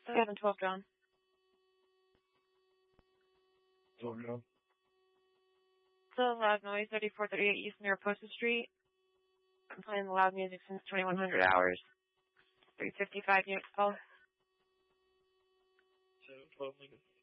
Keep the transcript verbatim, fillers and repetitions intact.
seven twelve, John. twelve, John. Still loud noise, thirty-four thirty-eight East Mariposa Street. I'm playing the loud music since twenty-one hundred hours. three fifty-five units call. seven twelve, Lincoln.